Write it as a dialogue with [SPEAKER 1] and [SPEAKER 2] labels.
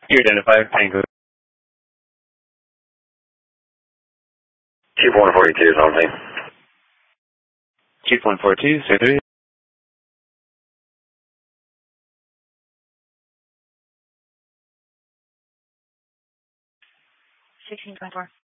[SPEAKER 1] You identify Tango.
[SPEAKER 2] Chief 142 is on me.
[SPEAKER 1] Chief 142, say 3.
[SPEAKER 3] 1624.